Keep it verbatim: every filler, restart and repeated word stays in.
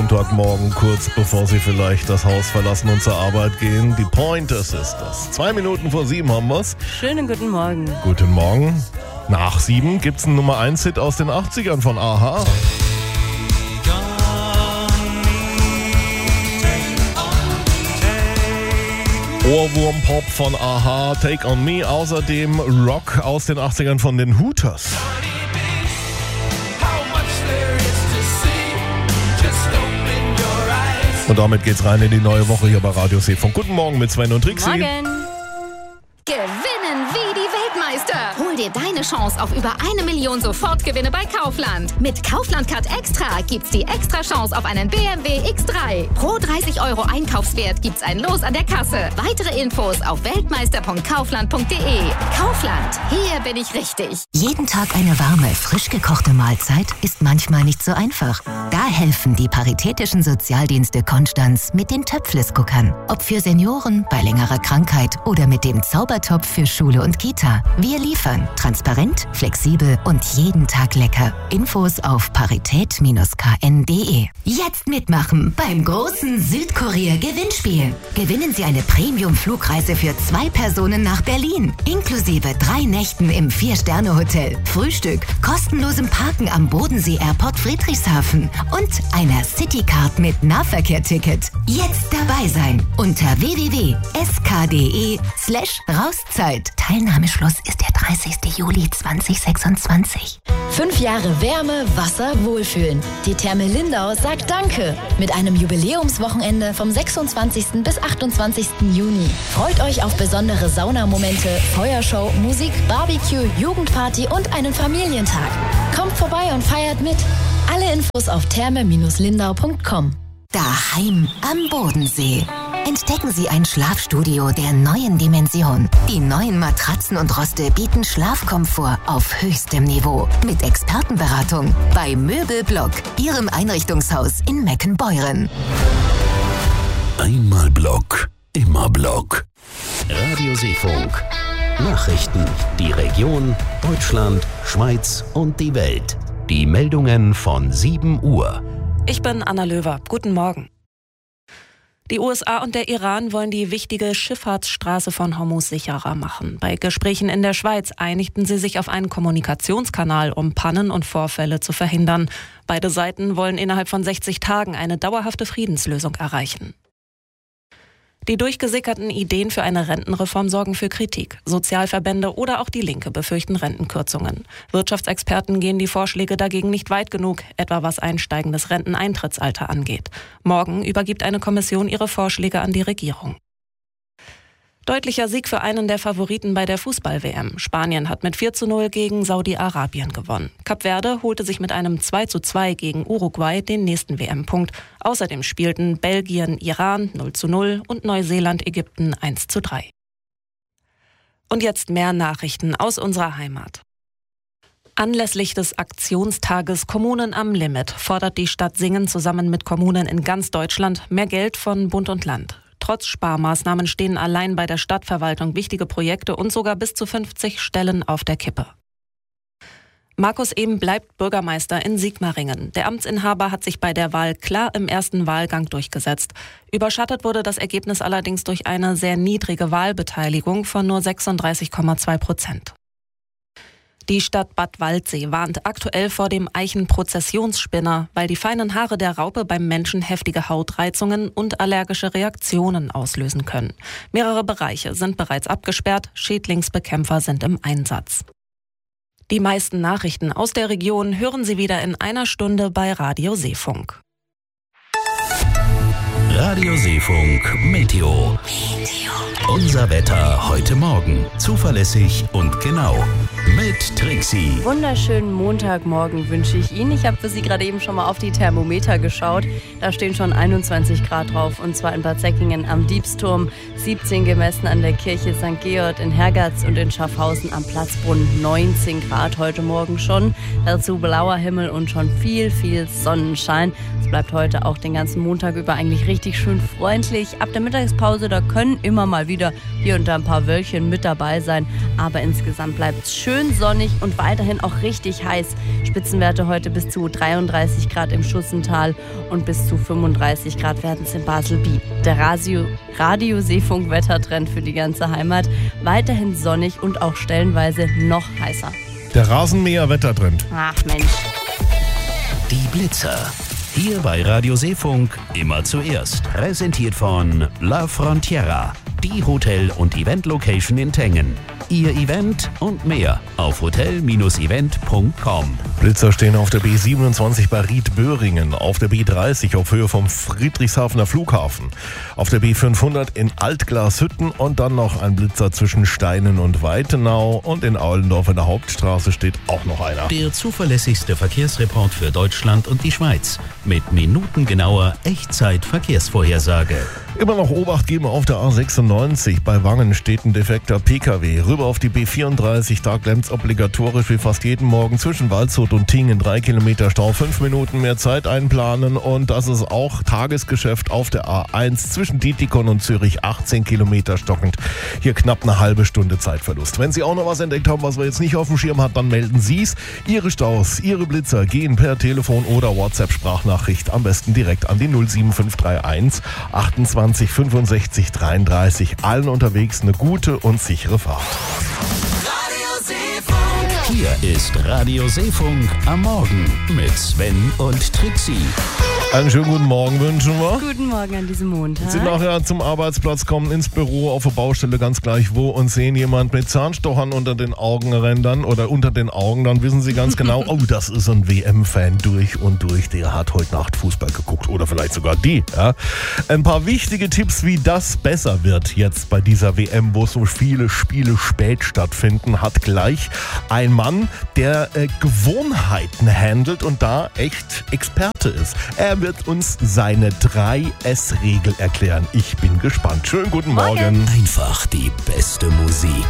Montagmorgen, kurz bevor Sie vielleicht das Haus verlassen und zur Arbeit gehen. Die Pointers ist das. Zwei Minuten vor sieben haben wir's. Schönen guten Morgen. Guten Morgen. Nach sieben gibt's einen Nummer eins Hit aus den achtzigern von a-ha. Ohrwurm-Pop von a-ha, Take On Me. Außerdem Rock aus den achtzigern von den Hooters. Und damit geht's rein in die neue Woche hier bei Radio Seefunk. Guten Morgen mit Sven und Trixi. Morgen. Gewinnen wie die Weltmeister. Hol dir deine Chance auf über eine Million Sofortgewinne bei Kaufland. Mit Kaufland-Card Extra gibt's die extra Chance auf einen B M W X drei. Pro dreißig Euro Einkaufswert gibt's ein Los an der Kasse. Weitere Infos auf weltmeister punkt kaufland punkt de. Kaufland, hier bin ich richtig. Jeden Tag eine warme, frisch gekochte Mahlzeit ist manchmal nicht so einfach. Da helfen die Paritätischen Sozialdienste Konstanz mit den Töpfles-Guckern. Ob für Senioren, bei längerer Krankheit oder mit dem Zaubertopf für Schule und Kita. Wir liefern transparent, flexibel und jeden Tag lecker. Infos auf parität Bindestrich k n punkt de. Jetzt mitmachen beim großen Südkorea-Gewinnspiel. Gewinnen Sie eine Premium-Flugreise für zwei Personen nach Berlin. Inklusive drei Nächten im Vier-Sterne-Hotel, Frühstück, kostenlosem Parken am Bodensee-Airport Friedrichshafen und einer Citycard mit Nahverkehr-Ticket. Jetzt dabei sein unter w w w punkt s k punkt de slash rauszeit. Teilnahmeschluss ist der dreißigster Juli zweitausendsechsundzwanzig. Fünf Jahre Wärme, Wasser, Wohlfühlen. Die Therme Lindau sagt Danke. Mit einem Jubiläumswochenende vom sechsundzwanzigsten bis achtundzwanzigsten Juni. Freut euch auf besondere Saunamomente, Feuershow, Musik, Barbecue, Jugendparty und einen Familientag. Kommt vorbei und feiert mit. Alle Infos auf therme Bindestrich lindau punkt com. Daheim am Bodensee. Entdecken Sie ein Schlafstudio der neuen Dimension. Die neuen Matratzen und Roste bieten Schlafkomfort auf höchstem Niveau. Mit Expertenberatung bei Möbelblock, Ihrem Einrichtungshaus in Meckenbeuren. Einmal Block, immer Block. Radio Seefunk. Nachrichten. Die Region, Deutschland, Schweiz und die Welt. Die Meldungen von sieben Uhr. Ich bin Anna Löwer. Guten Morgen. Die U S A und der Iran wollen die wichtige Schifffahrtsstraße von Hormuz sicherer machen. Bei Gesprächen in der Schweiz einigten sie sich auf einen Kommunikationskanal, um Pannen und Vorfälle zu verhindern. Beide Seiten wollen innerhalb von sechzig Tagen eine dauerhafte Friedenslösung erreichen. Die durchgesickerten Ideen für eine Rentenreform sorgen für Kritik. Sozialverbände oder auch die Linke befürchten Rentenkürzungen. Wirtschaftsexperten gehen die Vorschläge dagegen nicht weit genug, etwa was ein steigendes Renteneintrittsalter angeht. Morgen übergibt eine Kommission ihre Vorschläge an die Regierung. Deutlicher Sieg für einen der Favoriten bei der Fußball-W M. Spanien hat mit vier zu null gegen Saudi-Arabien gewonnen. Kap Verde holte sich mit einem zwei zu zwei gegen Uruguay den nächsten W M-Punkt. Außerdem spielten Belgien, Iran null zu null und Neuseeland, Ägypten eins zu drei. Und jetzt mehr Nachrichten aus unserer Heimat. Anlässlich des Aktionstages Kommunen am Limit fordert die Stadt Singen zusammen mit Kommunen in ganz Deutschland mehr Geld von Bund und Land. Trotz Sparmaßnahmen stehen allein bei der Stadtverwaltung wichtige Projekte und sogar bis zu fünfzig Stellen auf der Kippe. Markus Ehm bleibt Bürgermeister in Sigmaringen. Der Amtsinhaber hat sich bei der Wahl klar im ersten Wahlgang durchgesetzt. Überschattet wurde das Ergebnis allerdings durch eine sehr niedrige Wahlbeteiligung von nur sechsunddreißig Komma zwei Prozent. Die Stadt Bad Waldsee warnt aktuell vor dem Eichenprozessionsspinner, weil die feinen Haare der Raupe beim Menschen heftige Hautreizungen und allergische Reaktionen auslösen können. Mehrere Bereiche sind bereits abgesperrt, Schädlingsbekämpfer sind im Einsatz. Die meisten Nachrichten aus der Region hören Sie wieder in einer Stunde bei Radio Seefunk. Radio Seefunk Meteo. Unser Wetter heute Morgen. Zuverlässig und genau. Mit Trixi. Wunderschönen Montagmorgen wünsche ich Ihnen. Ich habe für Sie gerade eben schon mal auf die Thermometer geschaut. Da stehen schon einundzwanzig Grad drauf. Und zwar in Bad Säckingen am Diebsturm, siebzehn gemessen an der Kirche Sankt Georg, in Hergatz und in Schaffhausen am Platzbrunnen neunzehn Grad heute Morgen schon. Dazu blauer Himmel und schon viel, viel Sonnenschein. Es bleibt heute auch den ganzen Montag über eigentlich richtig schön freundlich. Ab der Mittagspause, da können immer mal wieder hier und da ein paar Wölkchen mit dabei sein. Aber insgesamt bleibt es schön sonnig und weiterhin auch richtig heiß. Spitzenwerte heute bis zu dreiunddreißig Grad im Schussental und bis zu fünfunddreißig Grad werden es in Basel-Bieb. Der Radio, Radio Seefunk-Wettertrend für die ganze Heimat. Weiterhin sonnig und auch stellenweise noch heißer. Der Rasenmäher-Wettertrend. Ach Mensch. Die Blitzer. Hier bei Radio Seefunk immer zuerst. Präsentiert von La Frontiera, die Hotel- und Event-Location in Tengen. Ihr Event und mehr auf hotel Bindestrich event Punkt com. Blitzer stehen auf der B siebenundzwanzig bei Ried-Böhringen, auf der B dreißig auf Höhe vom Friedrichshafener Flughafen, auf der B fünfhundert in Altglashütten und dann noch ein Blitzer zwischen Steinen und Weitenau und in Aulendorf in der Hauptstraße steht auch noch einer. Der zuverlässigste Verkehrsreport für Deutschland und die Schweiz mit minutengenauer Echtzeit-Verkehrsvorhersage. Immer noch Obacht geben auf der A sechsundneunzig. Bei Wangen steht ein defekter P K W. Rüber auf die B vierunddreißig. Da klemmt's obligatorisch wie fast jeden Morgen zwischen Waldshut und Tingen. Drei Kilometer Stau, fünf Minuten mehr Zeit einplanen. Und das ist auch Tagesgeschäft auf der A eins zwischen Dietikon und Zürich. achtzehn Kilometer stockend. Hier knapp eine halbe Stunde Zeitverlust. Wenn Sie auch noch was entdeckt haben, was wir jetzt nicht auf dem Schirm hat, dann melden Sie's. Ihre Staus, Ihre Blitzer gehen per Telefon oder WhatsApp-Sprachnachricht am besten direkt an die null sieben fünf drei eins achtundzwanzig fünfundsechzig dreiunddreißig. Allen unterwegs eine gute und sichere Fahrt. Hier ist Radio Seefunk am Morgen mit Sven und Trixie. Einen schönen guten Morgen wünschen wir. Guten Morgen an diesem Montag. Sie nachher zum Arbeitsplatz kommen, ins Büro, auf der Baustelle, ganz gleich wo, und sehen jemand mit Zahnstochern unter den Augenrändern oder unter den Augen, dann wissen Sie ganz genau, oh, das ist ein W M-Fan durch und durch, der hat heute Nacht Fußball geguckt oder vielleicht sogar die. Ja. Ein paar wichtige Tipps, wie das besser wird jetzt bei dieser W M, wo so viele Spiele spät stattfinden, hat gleich ein Mann, der äh, Gewohnheiten handelt und da echt Experte ist. Er wird uns seine drei S Regel erklären. Ich bin gespannt. Schönen guten Morgen. Einfach die beste Musik